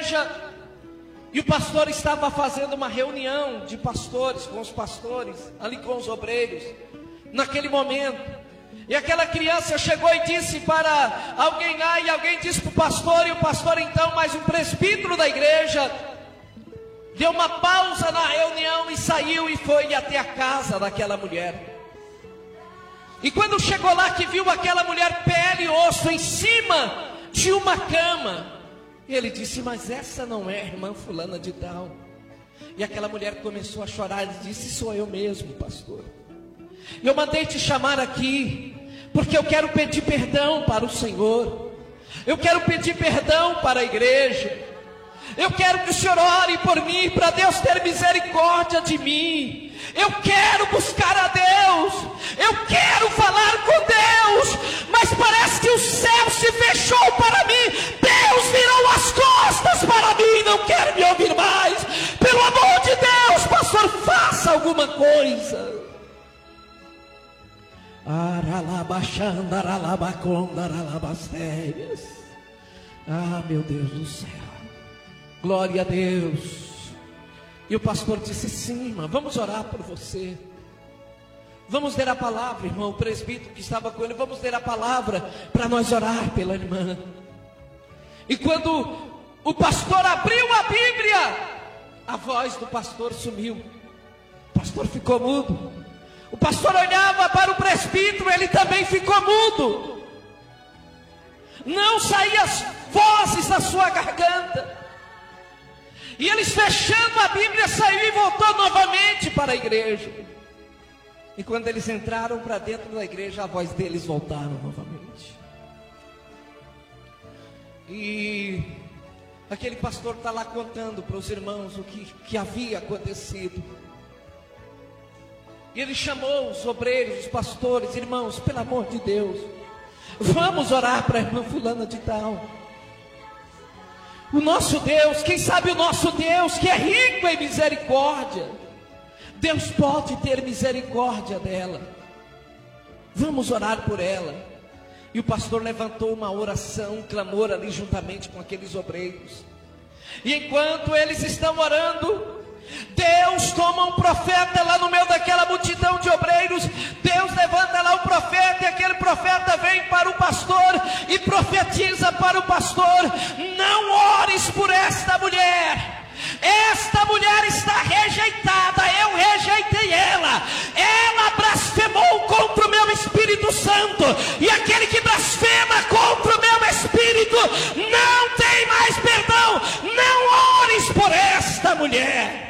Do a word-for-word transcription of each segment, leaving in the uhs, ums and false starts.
igreja, e o pastor estava fazendo uma reunião de pastores, com os pastores, ali com os obreiros, naquele momento. E aquela criança chegou e disse para alguém lá, e alguém disse para o pastor, e o pastor então, mais um presbítero da igreja, deu uma pausa na reunião e saiu e foi até a casa daquela mulher. E quando chegou lá, que viu aquela mulher pele e osso em cima de uma cama, ele disse: mas essa não é a irmã fulana de tal. E aquela mulher começou a chorar e disse: sou eu mesmo, pastor. Eu mandei te chamar aqui porque eu quero pedir perdão para o Senhor, eu quero pedir perdão para a igreja, eu quero que o Senhor ore por mim, para Deus ter misericórdia de mim. Eu quero buscar a Deus, eu quero falar com Deus, mas parece que o céu se fechou para mim. Deus virou as costas para mim, não quer me ouvir mais. Pelo amor de Deus, pastor, faça alguma coisa. Ah, meu Deus do céu, glória a Deus. E o pastor disse: sim, irmã, vamos orar por você. Vamos ler a palavra, irmão. O presbítero que estava com ele: vamos ler a palavra para nós orar pela irmã. E quando o pastor abriu a Bíblia, a voz do pastor sumiu. O pastor ficou mudo. O pastor olhava para o presbítero, ele também ficou mudo. Não saíam as vozes da sua garganta. E eles, fechando a Bíblia, saiu e voltou novamente para a igreja. E quando eles entraram para dentro da igreja, a voz deles voltaram novamente. E aquele pastor está lá contando para os irmãos o que, que havia acontecido. E ele chamou os obreiros, os pastores: irmãos, pelo amor de Deus, vamos orar para a irmã fulana de tal. O nosso Deus, quem sabe o nosso Deus, que é rico em misericórdia, Deus pode ter misericórdia dela. Vamos orar por ela. E o pastor levantou uma oração, um clamor ali juntamente com aqueles obreiros. E enquanto eles estão orando, Deus toma um profeta lá no meio daquela multidão de obreiros. Deus levanta lá um profeta, e aquele profeta vem para o pastor e profetiza para o pastor: não ores por esta mulher, esta mulher está rejeitada, eu rejeitei ela, ela blasfemou contra o meu Espírito Santo, e aquele que blasfema contra o meu Espírito não tem mais perdão. Não ores por esta mulher.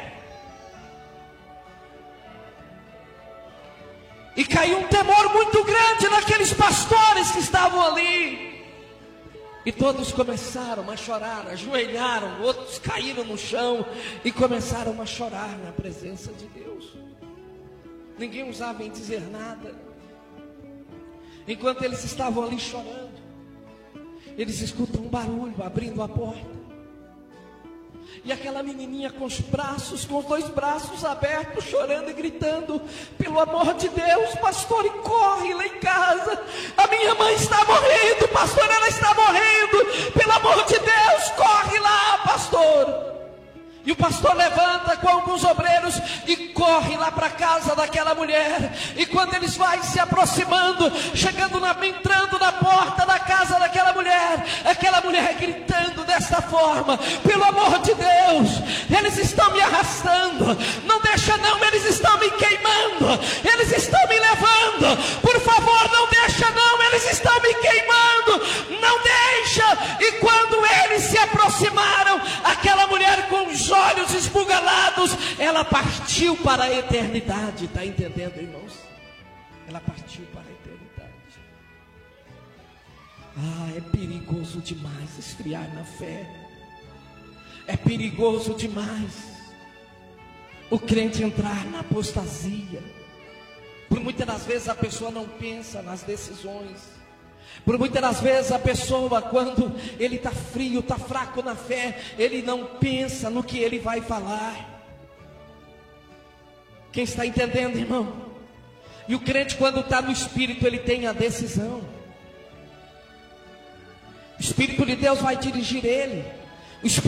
E caiu um temor muito grande naqueles pastores que estavam ali. E todos começaram a chorar, ajoelharam, outros caíram no chão e começaram a chorar na presença de Deus. Ninguém ousava em dizer nada. Enquanto eles estavam ali chorando, eles escutam um barulho abrindo a porta. E aquela menininha com os braços, com os dois braços abertos, chorando e gritando: pelo amor de Deus, pastor, e corre lá em casa, a minha mãe está morrendo, pastor, ela está morrendo, pelo amor de Deus, corre lá, pastor. E o pastor levanta com alguns obreiros e corre lá para a casa daquela mulher. E quando eles vão se aproximando, chegando na, entrando na porta da casa daquela mulher, aquela mulher gritando desta forma: pelo amor de Deus, eles estão me arrastando, não deixa não, eles estão me queimando, eles estão me levando, por favor, não deixa não, eles estão me queimando, não deixa. E quando eles se aproximaram, aquela mulher com os olhos esbugalados, ela partiu para a eternidade. Está entendendo, irmãos? Ela partiu para a eternidade. Ah, é perigoso demais esfriar na fé. É perigoso demais o crente entrar na apostasia. Por muitas das vezes a pessoa não pensa nas decisões. Por muitas das vezes a pessoa, quando ele está frio, está fraco na fé, ele não pensa no que ele vai falar. Quem está entendendo, irmão? E o crente, quando está no Espírito, ele tem a decisão. O Espírito de Deus vai dirigir ele. O Espírito